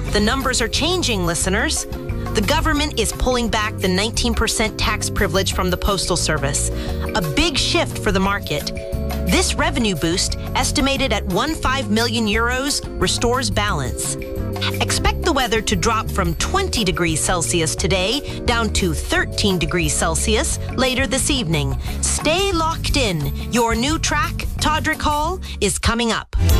The numbers are changing, listeners. The government is pulling back the 19% tax privilege from the Postal Service, a big shift for the market. This revenue boost, estimated at 15 million euros, restores balance. Expect the weather to drop from 20 degrees Celsius today down to 13 degrees Celsius later this evening. Stay locked in. Your new track, Todrick Hall, is coming up.